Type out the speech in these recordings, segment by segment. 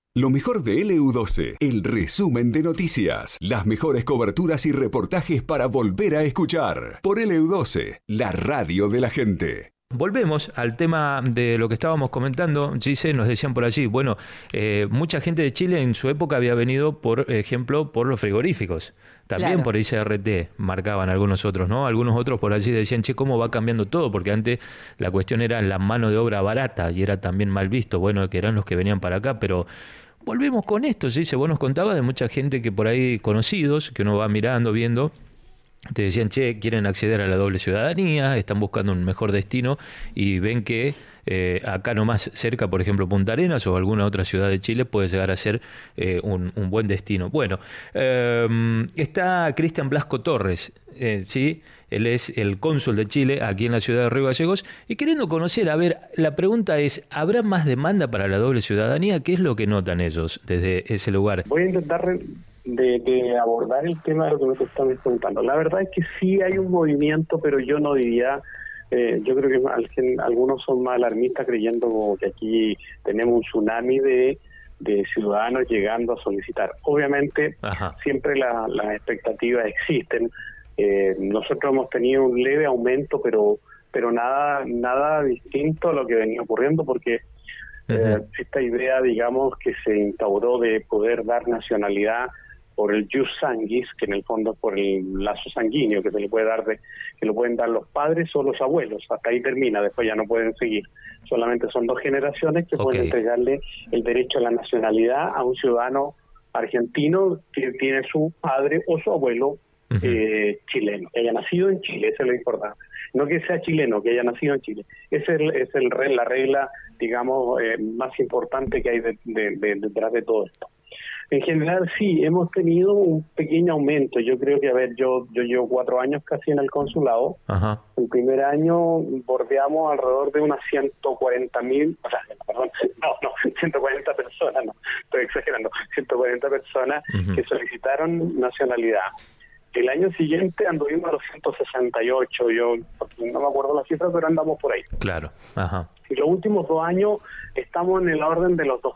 Lo mejor de LU12, el resumen de noticias, las mejores coberturas y reportajes para volver a escuchar. Por LU12, la radio de la gente. Volvemos al tema de lo que estábamos comentando. Gise, nos decían por allí, bueno, mucha gente de Chile en su época había venido, por ejemplo, por los frigoríficos. También Claro. por ICRT marcaban algunos otros, ¿no? Algunos otros por allí decían, che, ¿cómo va cambiando todo? Porque antes la cuestión era la mano de obra barata y era también mal visto, bueno, que eran los que venían para acá, pero volvemos con esto, Gise, vos nos contabas de mucha gente que por ahí, conocidos, que uno va mirando, viendo, te decían, che, quieren acceder a la doble ciudadanía, están buscando un mejor destino y ven que acá nomás cerca, por ejemplo, Punta Arenas o alguna otra ciudad de Chile puede llegar a ser un buen destino. Bueno, está Cristian Blasco Torres, ¿sí? Él es el cónsul de Chile aquí en la ciudad de Río Gallegos y queriendo conocer, a ver, la pregunta es, ¿habrá más demanda para la doble ciudadanía? ¿Qué es lo que notan ellos desde ese lugar? Voy a intentar de abordar el tema de lo que me están preguntando. La verdad es que sí hay un movimiento, pero yo no diría, yo creo que algunos son más alarmistas creyendo como que aquí tenemos un tsunami de ciudadanos llegando a solicitar. Obviamente, Ajá. siempre las expectativas existen. Nosotros hemos tenido un leve aumento, pero nada distinto a lo que venía ocurriendo, porque esta idea, digamos, que se instauró de poder dar nacionalidad por el jus sanguis, que en el fondo es por el lazo sanguíneo que se le puede dar, que lo pueden dar los padres o los abuelos, hasta ahí termina, después ya no pueden seguir. Solamente son 2 generaciones que pueden entregarle el derecho a la nacionalidad a un ciudadano argentino que tiene su padre o su abuelo chileno, que haya nacido en Chile, eso es lo importante. No que sea chileno, que haya nacido en Chile. Esa es la regla, digamos, más importante que hay detrás de todo esto. En general, sí, hemos tenido un pequeño aumento. Yo creo que, yo llevo 4 años casi en el consulado. Ajá. El primer año bordeamos alrededor de unas 140.000, o sea, perdón, no, 140 personas, no, estoy exagerando, 140 personas que solicitaron nacionalidad. El año siguiente anduvimos a los 168, yo no me acuerdo la cifra, pero andamos por ahí. Claro, ajá. Y los últimos 2 años estamos en el orden de los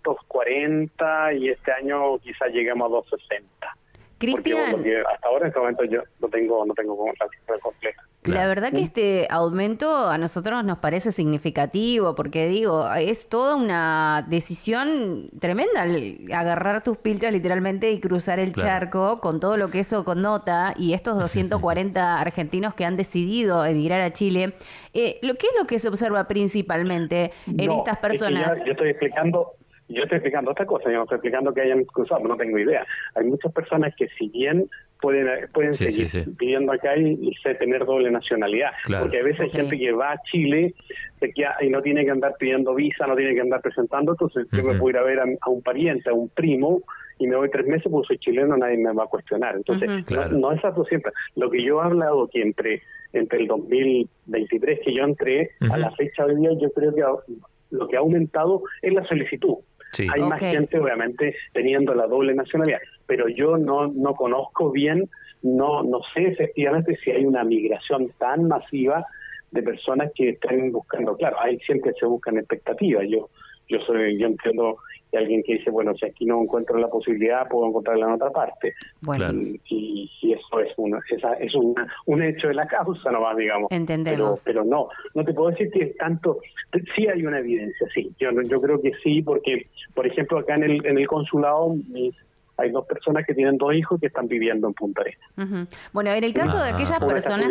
240 y este año quizás lleguemos a 260. Cristian, Porque hasta ahora en este momento yo no tengo como la cifra completa. la verdad que este aumento a nosotros nos parece significativo, porque digo, es toda una decisión tremenda agarrar tus pilchas literalmente y cruzar el charco con todo lo que eso connota, y estos 240 argentinos que han decidido emigrar a Chile. ¿Qué es lo que se observa principalmente en estas personas? Es que yo estoy explicando otra cosa, yo no estoy explicando que hayan cruzado, no tengo idea. Hay muchas personas que si bien pueden seguir pidiendo acá y tener doble nacionalidad, porque a veces hay gente que va a Chile se queda, y no tiene que andar pidiendo visa, no tiene que andar presentando, entonces yo me puedo ir a ver a un pariente, a un primo, y me voy 3 meses porque soy chileno, nadie me va a cuestionar. Entonces, no es algo siempre. Lo que yo he hablado que entre el 2023 que yo entré a la fecha de hoy día, yo creo que lo que ha aumentado es la solicitud. Sí. Hay más gente, obviamente, teniendo la doble nacionalidad, pero yo no conozco bien, no sé efectivamente si hay una migración tan masiva de personas que están buscando. Claro, hay siempre se buscan expectativas. Yo entiendo que alguien que dice, bueno, si aquí no encuentro la posibilidad, puedo encontrarla en otra parte. Bueno, y eso es un hecho de la causa nomás, digamos. Entendemos. Pero no te puedo decir que tanto, sí hay una evidencia, sí. Yo creo que sí, porque, por ejemplo, acá en el consulado hay 2 personas que tienen 2 hijos que están viviendo en Punta Arenas. Bueno, en el caso de aquellas personas...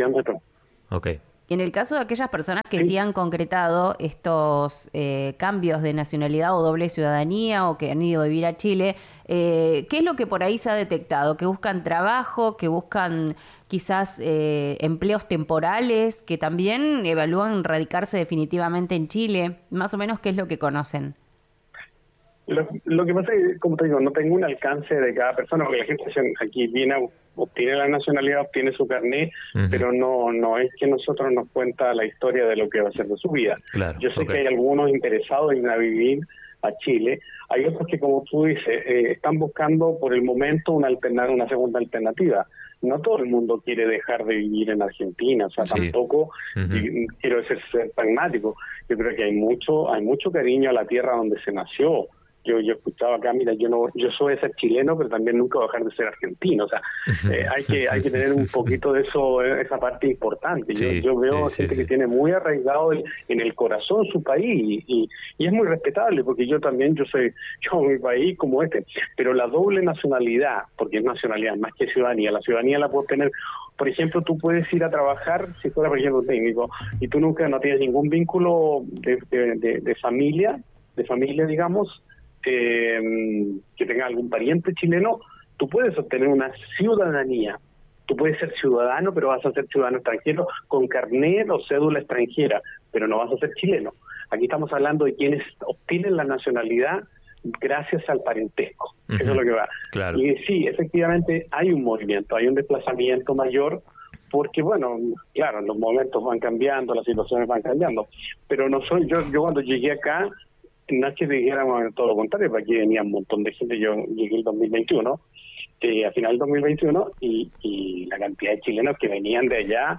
En el caso de aquellas personas que sí han concretado estos cambios de nacionalidad o doble ciudadanía o que han ido a vivir a Chile, ¿qué es lo que por ahí se ha detectado? ¿Que buscan trabajo, que buscan quizás empleos temporales, que también evalúan radicarse definitivamente en Chile? Más o menos, ¿qué es lo que conocen? Lo que pasa es que, como te digo, no tengo un alcance de cada persona, porque la gente aquí viene, obtiene la nacionalidad, obtiene su carnet, pero no es que nosotros nos cuenta la historia de lo que va a ser de su vida. Yo sé que hay algunos interesados en ir a vivir a Chile, hay otros que, como tú dices, están buscando por el momento una segunda alternativa. No todo el mundo quiere dejar de vivir en Argentina, o sea, tampoco quiero ser pragmático. Yo creo que hay mucho cariño a la tierra donde se nació. yo escuchaba acá, mira, yo soy ser chileno, pero también nunca voy a dejar de ser argentino. O sea, hay que tener un poquito de eso, esa parte importante. Yo veo gente que tiene muy arraigado en el corazón su país y es muy respetable, porque yo mi país como pero la doble nacionalidad, porque es nacionalidad más que ciudadanía, la ciudadanía la puedes tener. Por ejemplo, tú puedes ir a trabajar, si fuera, por ejemplo, técnico, y tú no tienes ningún vínculo de familia, digamos, que tenga algún pariente chileno, tú puedes obtener una ciudadanía. Tú puedes ser ciudadano, pero vas a ser ciudadano extranjero con carnet o cédula extranjera, pero no vas a ser chileno. Aquí estamos hablando de quienes obtienen la nacionalidad gracias al parentesco. Eso es lo que va. Claro. Y sí, efectivamente hay un movimiento, hay un desplazamiento mayor, porque bueno, claro, los momentos van cambiando, las situaciones van cambiando, pero yo cuando llegué acá, no es que dijéramos todo lo contrario, porque aquí venía un montón de gente. Yo llegué el 2021, a final del 2021, y la cantidad de chilenos que venían de allá,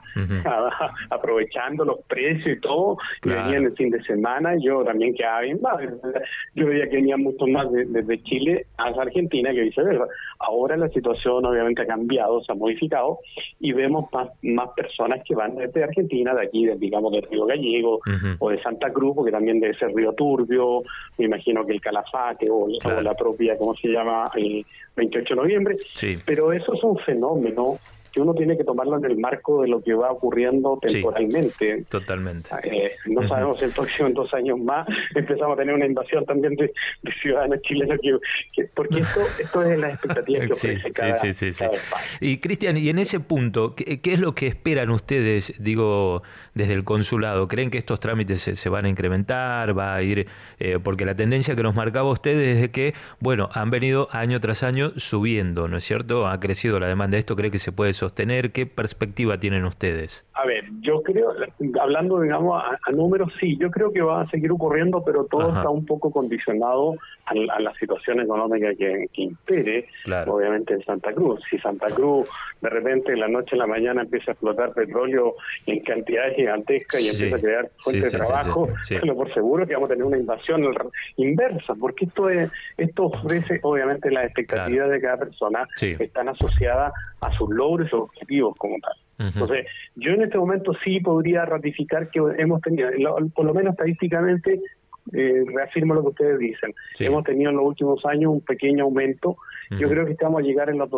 aprovechando los precios y todo, claro, y venían el fin de semana. Yo también quedaba bien más. Yo veía que venían mucho más desde Chile a Argentina que viceversa. Ahora la situación obviamente ha cambiado, se ha modificado, y vemos más personas que van desde Argentina, de aquí, digamos, de Río Gallego, o de Santa Cruz, porque también debe ser Río Turbio, me imagino que el Calafate, o la propia, ¿cómo se llama?, 28 de noviembre. Sí. Pero eso es un fenómeno que uno tiene que tomarlo en el marco de lo que va ocurriendo temporalmente. Sí, totalmente. No sabemos si el próximo, en 2 años más, empezamos a tener una invasión también de ciudadanos chilenos, porque esto es la expectativa que ofrece cada espacio. Y Cristian, y en ese punto, ¿qué es lo que esperan ustedes, digo, desde el consulado? ¿Creen que estos trámites se van a incrementar? ¿Va a ir? Porque la tendencia que nos marcaba ustedes es de que, bueno, han venido año tras año subiendo, ¿no es cierto? Ha crecido la demanda. ¿Esto cree que se puede sostener? ¿Qué perspectiva tienen ustedes? A ver, yo creo, hablando, digamos, a números, sí, yo creo que va a seguir ocurriendo, pero todo está un poco condicionado a la situación económica que impere, claro, obviamente, en Santa Cruz. Si Santa Cruz, de repente, de la noche a la mañana empieza a explotar petróleo en cantidades gigantescas y empieza a crear fuentes de trabajo, pero por seguro que vamos a tener una invasión inversa, porque esto ofrece, obviamente, las expectativas de cada persona que están asociadas a sus logros y objetivos como tal. Entonces, yo en este momento sí podría ratificar que hemos tenido, por lo menos estadísticamente, reafirmo lo que ustedes dicen, hemos tenido en los últimos años un pequeño aumento. Yo creo que estamos a llegar en las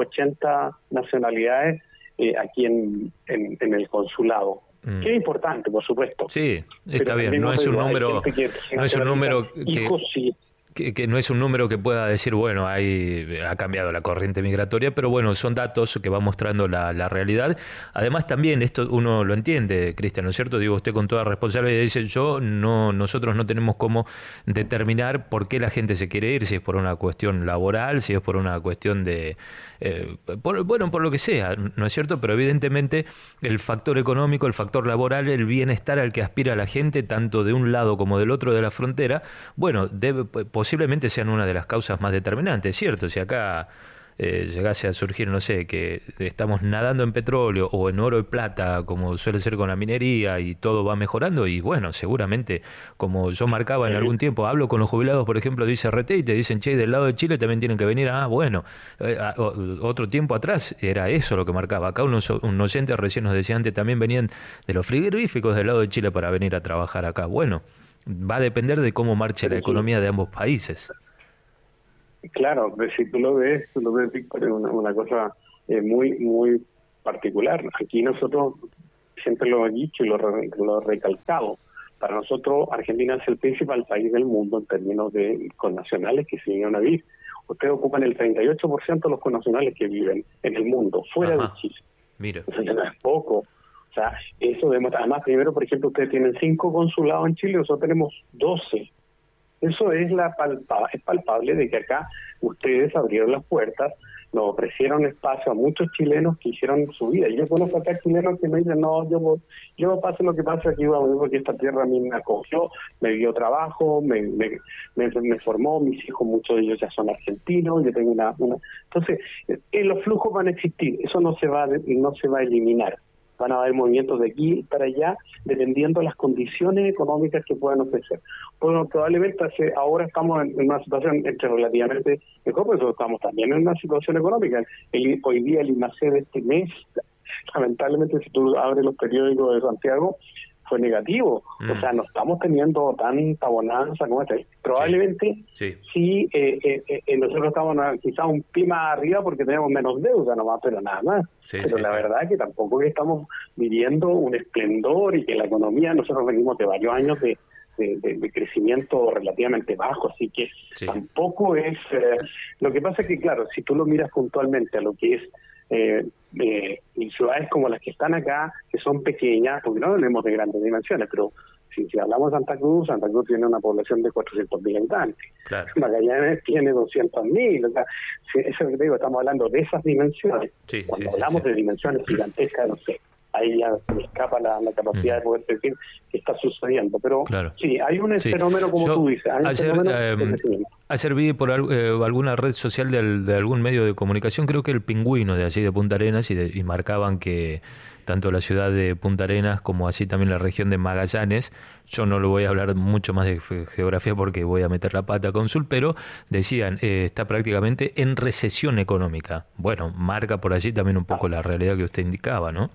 280 nacionalidades aquí en el consulado. Que es importante, por supuesto. Sí, está bien, no es un número que no es un número que pueda decir, bueno, ha cambiado la corriente migratoria, pero bueno, son datos que van mostrando la realidad. Además también, esto uno lo entiende, Cristian, ¿no es cierto? Digo, usted con toda responsabilidad dice, nosotros no tenemos cómo determinar por qué la gente se quiere ir, si es por una cuestión laboral, si es por una cuestión de... por lo que sea, ¿no es cierto? Pero evidentemente el factor económico, el factor laboral, el bienestar al que aspira la gente, tanto de un lado como del otro de la frontera, bueno, posiblemente sean una de las causas más determinantes, ¿cierto? Si acá llegase a surgir, no sé, que estamos nadando en petróleo o en oro y plata, como suele ser con la minería, y todo va mejorando, y bueno, seguramente, como yo marcaba en algún tiempo, hablo con los jubilados, por ejemplo, de ICRT, y te dicen, che, del lado de Chile también tienen que venir. Bueno, otro tiempo atrás era eso lo que marcaba. Acá un oyente recién nos decía antes, también venían de los frigoríficos del lado de Chile para venir a trabajar acá. Bueno, va a depender de cómo marche la economía de ambos países. Claro, si tú lo ves, Víctor, es una cosa muy, muy particular. Aquí nosotros siempre lo hemos dicho y lo he recalcado. Para nosotros, Argentina es el principal país del mundo en términos de connacionales que se vienen a vivir. Ustedes ocupan el 38% de los connacionales que viven en el mundo, fuera de Chile. Mira. Entonces, no es poco. O sea, eso demuestra. Además, primero, por ejemplo, ustedes tienen 5 consulados en Chile, nosotros tenemos 12. Eso es palpable de que acá ustedes abrieron las puertas, nos ofrecieron espacio a muchos chilenos que hicieron su vida. Yo conozco acá chilenos que me dicen, no, yo pase lo que pase aquí, porque esta tierra a mí me acogió, me dio trabajo, me formó, mis hijos, muchos de ellos ya son argentinos, yo tengo una... Entonces, los flujos van a existir, eso no se va a eliminar. van a haber movimientos de aquí para allá, dependiendo de las condiciones económicas que puedan ofrecer. Bueno, probablemente ahora estamos en una situación relativamente mejor, pero estamos también en una situación económica. Hoy día el IMACE de este mes, lamentablemente, si tú abres los periódicos de Santiago, fue negativo. O sea, no estamos teniendo tanta bonanza como este. Probablemente sí nosotros estamos quizás un pie más arriba porque tenemos menos deuda nomás, pero nada más. Pero la verdad es que tampoco que estamos viviendo un esplendor y que la economía, nosotros venimos de varios años de crecimiento relativamente bajo, así que tampoco es... lo que pasa es que, claro, si tú lo miras puntualmente a lo que es ciudades como las que están acá, que son pequeñas, porque no hablemos de grandes dimensiones, pero si hablamos de Santa Cruz tiene una población de 400.000 habitantes. Claro. Magallanes tiene 200.000. O sea, eso es lo que te digo, estamos hablando de esas dimensiones. Cuando hablamos de dimensiones gigantescas, no sé, ahí ya me escapa la capacidad de poder decir qué está sucediendo. Pero sí, hay un fenómeno, como tú dices. Ayer vi por alguna red social de algún medio de comunicación, creo que el Pingüino de allí de Punta Arenas, y marcaban que tanto la ciudad de Punta Arenas como así también la región de Magallanes, yo no lo voy a hablar mucho más de geografía porque voy a meter la pata con Sul, pero decían, está prácticamente en recesión económica. Bueno, marca por allí también un poco la realidad que usted indicaba, ¿no?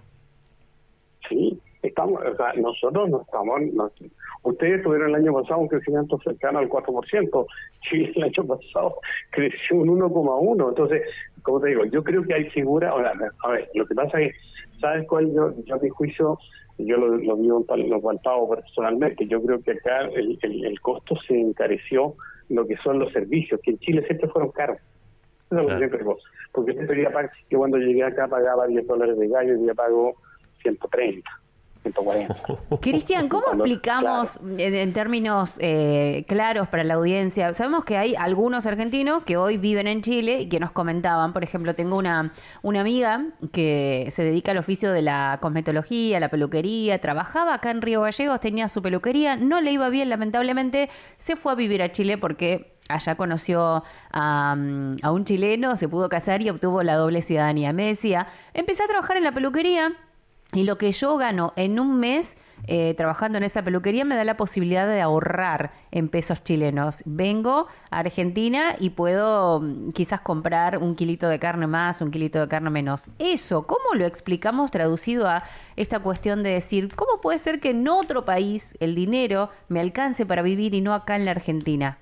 Sí, nosotros no estamos... ustedes tuvieron el año pasado un crecimiento cercano al 4%, Chile el año pasado creció un 1,1%, entonces, como te digo, yo creo que hay figuras... A ver, lo que pasa es que, ¿sabes cuál? Yo a mi juicio, yo lo vivo, lo palpado personalmente, yo creo que acá el costo se encareció lo que son los servicios, que en Chile siempre fueron caros. Eso es lo que siempre digo, porque siempre que cuando llegué acá pagaba $10 de gallo y ya pago 130, 140. Cristian, ¿cómo explicamos en términos claros para la audiencia? Sabemos que hay algunos argentinos que hoy viven en Chile y que nos comentaban, por ejemplo, tengo una amiga que se dedica al oficio de la cosmetología, la peluquería, trabajaba acá en Río Gallegos, tenía su peluquería, no le iba bien, lamentablemente, se fue a vivir a Chile porque allá conoció a un chileno, se pudo casar y obtuvo la doble ciudadanía. Me decía, empecé a trabajar en la peluquería, y lo que yo gano en un mes trabajando en esa peluquería me da la posibilidad de ahorrar en pesos chilenos. Vengo a Argentina y puedo quizás comprar un kilito de carne más, un kilito de carne menos. Eso, ¿cómo lo explicamos traducido a esta cuestión de decir, ¿cómo puede ser que en otro país el dinero me alcance para vivir y no acá en la Argentina?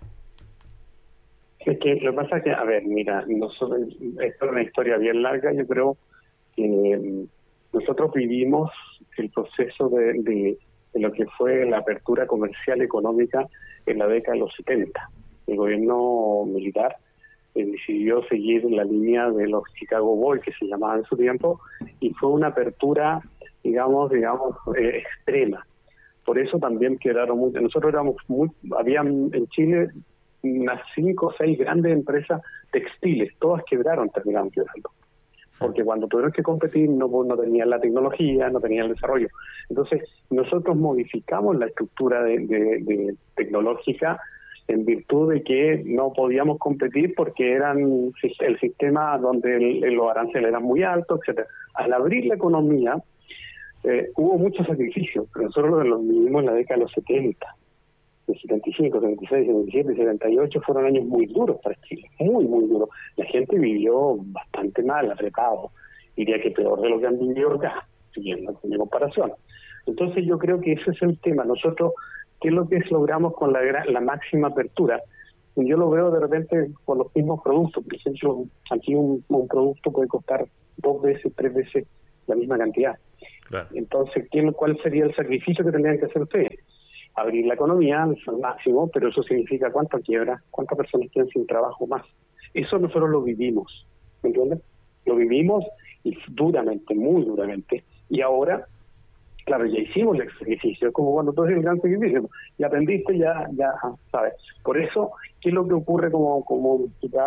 Es que lo que pasa es que, a ver, mira, esto es una historia bien larga, yo creo que... nosotros vivimos el proceso de lo que fue la apertura comercial económica en la década de los 70. El gobierno militar decidió seguir la línea de los Chicago Boys, que se llamaban en su tiempo, y fue una apertura, digamos, extrema. Por eso también quedaron muchos. Nosotros habían en Chile unas 5 o 6 grandes empresas textiles, todas terminaron quebrando. Porque cuando tuvieron que competir no tenían la tecnología, no tenían el desarrollo. Entonces, nosotros modificamos la estructura de tecnológica en virtud de que no podíamos competir porque eran el sistema donde los aranceles eran muy altos, etcétera. Al abrir la economía, hubo muchos sacrificios, pero nosotros los vivimos en la década de los 70. De 75, 76, 77 y 78 fueron años muy duros para Chile, muy, muy duros. La gente vivió bastante mal, apretado. Diría que peor de lo que han vivido acá, siguiendo con mi comparación. Entonces yo creo que ese es el tema. Nosotros, ¿qué es lo que logramos con la máxima apertura? Yo lo veo de repente con los mismos productos. Por ejemplo, aquí un producto puede costar 2 veces, 3 veces la misma cantidad. Claro. Entonces, ¿cuál sería el sacrificio que tendrían que hacer ustedes? Abrir la economía al máximo, pero eso significa cuánta quiebra, cuántas personas quedan sin trabajo más. Eso nosotros lo vivimos, ¿me entiendes? Lo vivimos y duramente, muy duramente. Y ahora, claro, ya hicimos el sacrificio, es como cuando tú haces el gran sacrificio, ya aprendiste, ya sabes. Por eso, ¿qué es lo que ocurre como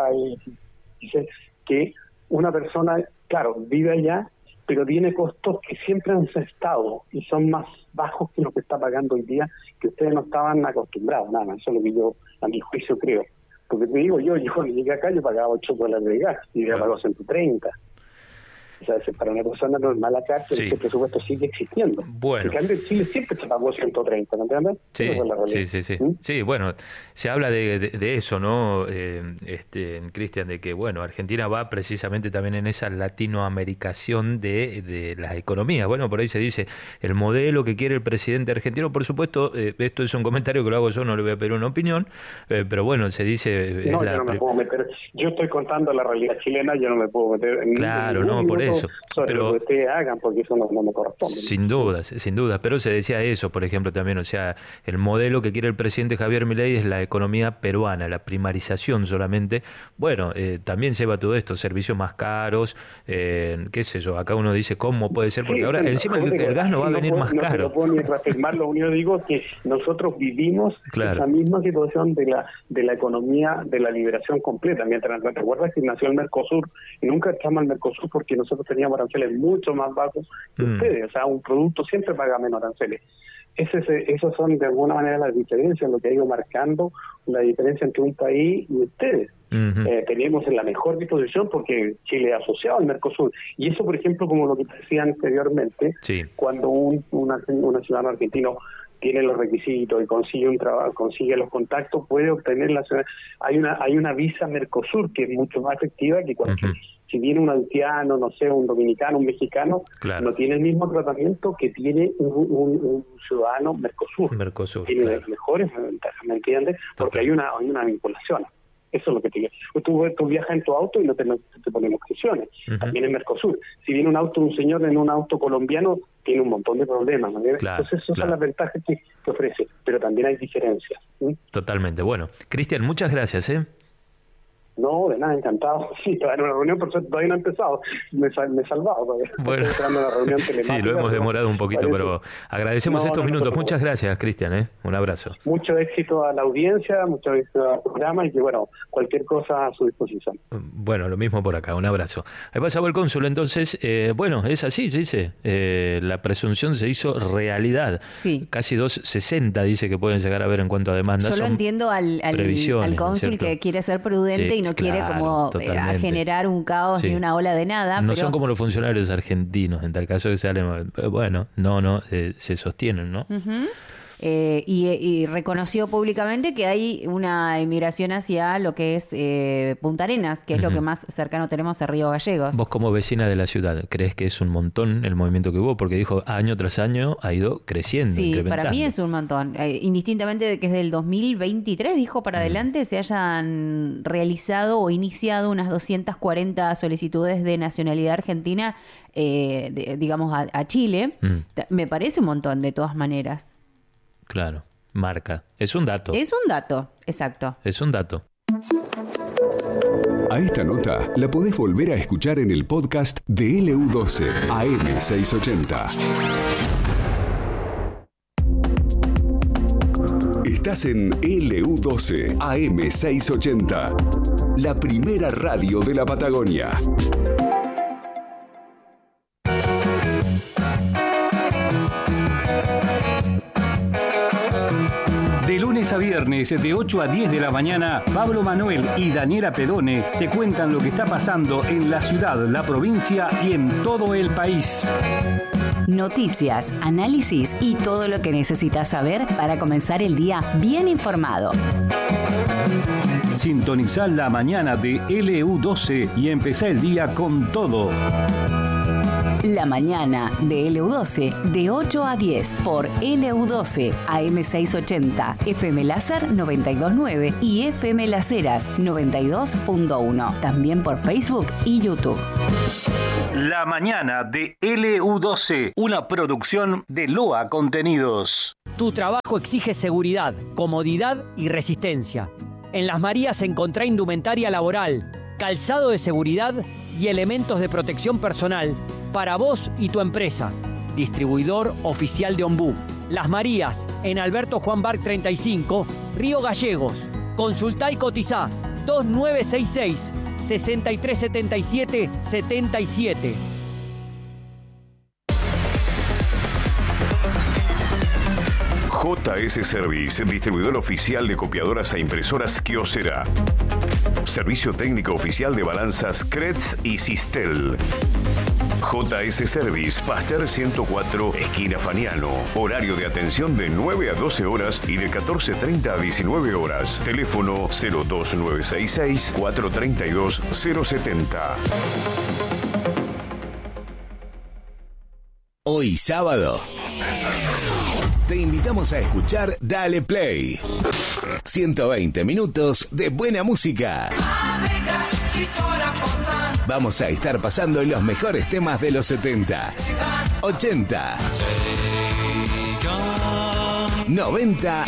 dice que una persona, claro, vive allá, pero tiene costos que siempre han estado y son más bajos que lo que está pagando hoy día, que ustedes no estaban acostumbrados, nada más. Eso es lo que yo, a mi juicio, creo. Porque te digo, yo cuando llegué acá, yo pagaba $8 de gas y ya pagó 130. O sea, para una persona normal acá, este presupuesto sigue existiendo. Bueno. En cambio, en Chile siempre se pagó 130, ¿me entiendes? Sí. Sí, bueno, se habla de eso, ¿no? Cristian, de que, bueno, Argentina va precisamente también en esa latinoamericación de las economías. Bueno, por ahí se dice, el modelo que quiere el presidente argentino, por supuesto, esto es un comentario que lo hago yo, no le voy a pedir una opinión, pero bueno, se dice... yo no me puedo meter, yo estoy contando la realidad chilena, yo no me puedo meter en por eso. Sobre lo que ustedes hagan, porque eso no me corresponde. Sin dudas, pero se decía eso, por ejemplo, también, o sea, el modelo que quiere el presidente Javier Milei es la economía peruana, la primarización solamente. Bueno, también lleva todo esto, servicios más caros, qué sé yo, acá uno dice, ¿cómo puede ser? Porque ahora encima el gas no va a venir más caro. No lo puedo ni reafirmar, lo único que digo es que nosotros vivimos esa misma situación de la economía de la liberación completa. Mientras, ¿te acuerdas que nació el Mercosur? Y nunca estamos al Mercosur porque nosotros teníamos aranceles mucho más bajos que ustedes. O sea, un producto siempre paga menos aranceles. Esas son de alguna manera las diferencias, lo que ha ido marcando la diferencia entre un país y ustedes. Teníamos en la mejor disposición porque Chile es asociado al Mercosur. Y eso, por ejemplo, como lo que te decía anteriormente, cuando un ciudadano argentino tiene los requisitos y consigue un trabajo, consigue los contactos, puede obtener la ciudadanía. Hay una visa Mercosur que es mucho más efectiva que cualquier. Si viene un haitiano, no sé, un dominicano, un mexicano, no tiene el mismo tratamiento que tiene un ciudadano Mercosur. Tiene las mejores ventajas, ¿me entiendes? Porque hay una vinculación. Eso es lo que te digo. Tú viajas en tu auto y no te ponemos excepciones. También en Mercosur. Si viene un señor en un auto colombiano, tiene un montón de problemas. ¿no? Entonces, esas son las ventajas que ofrece. Pero también hay diferencias. Totalmente. Bueno, Cristian, muchas gracias. No, de nada, encantado. Sí, estaba en una reunión, pero todavía no he empezado. Me he salvado. Bueno, estoy esperando una reunión telemática. Sí, lo hemos demorado un poquito, pero agradecemos estos minutos. Muchas gracias, Cristian. Un abrazo. Mucho éxito a la audiencia, mucho éxito al programa y que, bueno, cualquier cosa a su disposición. Bueno, lo mismo por acá. Un abrazo. Ahí pasaba el cónsul, entonces, bueno, es así, se dice. La presunción se hizo realidad. Sí. Casi 260 dice que pueden llegar a ver en cuanto a demandas. Yo lo entiendo al cónsul que quiere ser prudente y no quiere como generar un caos ni una ola de nada. No son como los funcionarios argentinos, en tal caso que salen, bueno, se sostienen, ¿no? Y reconoció públicamente que hay una emigración hacia lo que es Punta Arenas, que es lo que más cercano tenemos a Río Gallegos. Vos como vecina de la ciudad, ¿crees que es un montón el movimiento que hubo? Porque dijo año tras año ha ido creciendo, incrementando. Para mí es un montón. Indistintamente de que es del 2023, dijo, para adelante, se hayan realizado o iniciado unas 240 solicitudes de nacionalidad argentina, digamos, a Chile. Me parece un montón, de todas maneras. Claro, marca. Es un dato. Es un dato, exacto. Es un dato. A esta nota la podés volver a escuchar en el podcast de LU12 AM680. Estás en LU12 AM680, la primera radio de la Patagonia. De lunes a viernes, de 8 a 10 de la mañana, Pablo Manuel y Daniela Pedone te cuentan lo que está pasando en la ciudad, la provincia y en todo el país. Noticias, análisis y todo lo que necesitas saber para comenzar el día bien informado. Sintonizá la mañana de LU12 y empezá el día con todo. La mañana de LU12, de 8 a 10, por LU12, AM680, FM Láser 92.9 y FM Las Heras 92.1. También por Facebook y YouTube. La mañana de LU12, una producción de LOA Contenidos. Tu trabajo exige seguridad, comodidad y resistencia. En Las Marías encontrá indumentaria laboral, calzado de seguridad y elementos de protección personal para vos y tu empresa. Distribuidor oficial de Ombú. Las Marías, en Alberto Juan Barc 35, Río Gallegos. Consultá y cotizá 2966 6377 77. JS Service, distribuidor oficial de copiadoras e impresoras Kyocera. Servicio técnico oficial de balanzas Kretz y Sistel. JS Service, Pasteur 104, esquina Faniano. Horario de atención de 9 a 12 horas y de 14:30 a 19 horas. Teléfono 02966 432 070. Hoy sábado te invitamos a escuchar Dale Play. 120 minutos de buena música. Vamos a estar pasando los mejores temas de los 70, 80, 90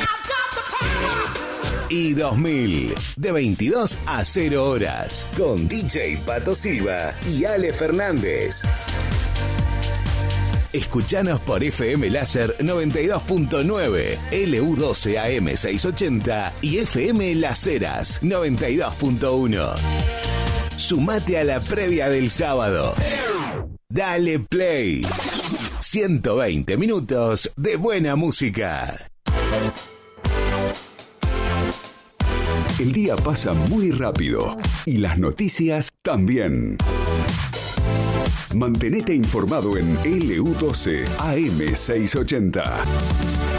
y 2000, de 22 a 0 horas, con DJ Pato Silva y Ale Fernández. Escuchanos por FM Láser 92.9, LU12 AM 680 y FM Las Heras 92.1. Sumate a la previa del sábado. Dale Play. 120 minutos de buena música. El día pasa muy rápido y las noticias también. Mantenete informado en LU12 AM 680.